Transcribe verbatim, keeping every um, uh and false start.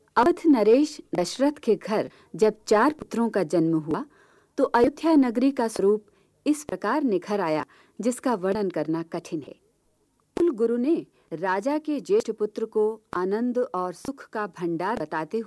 अवध नरेश दशरथ के घर जब चार पुत्रों का जन्म हुआ तो अयोध्या नगरी का स्वरूप इस प्रकार निखर आया जिसका वर्णन करना कठिन है। कुल गुरु ने राजा के ज्येष्ठ पुत्र को आनंद और सुख का भंडार बताते